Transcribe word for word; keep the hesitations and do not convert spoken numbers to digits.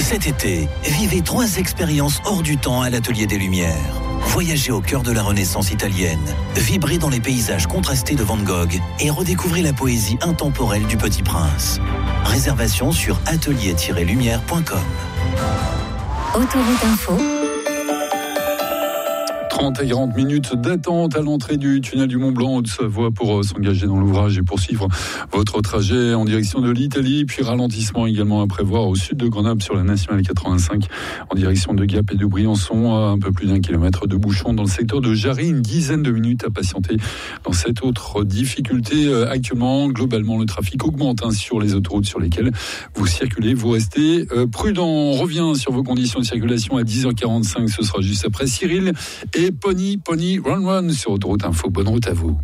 Cet été, vivez trois expériences hors du temps à l'Atelier des Lumières. Voyagez au cœur de la Renaissance italienne, vibrez dans les paysages contrastés de Van Gogh et redécouvrez la poésie intemporelle du Petit Prince. Réservation sur atelier tiret lumière point com. Autoroute Info. trente à quarante minutes d'attente à l'entrée du tunnel du Mont Blanc Haute-Savoie pour s'engager dans l'ouvrage et poursuivre votre trajet en direction de l'Italie. Puis ralentissement également à prévoir au sud de Grenoble sur la nationale quatre-vingt-cinq en direction de Gap et de Briançon. Un peu plus d'un kilomètre de bouchon dans le secteur de Jarry. Une dizaine de minutes à patienter dans cette autre difficulté. Actuellement, globalement, le trafic augmente hein, sur les autoroutes sur lesquelles vous circulez. Vous restez euh, prudent. On revient sur vos conditions de circulation à dix heures quarante-cinq. Ce sera juste après Cyril et Pony, Pony, Run Run sur Autoroute Info. Bonne route à vous.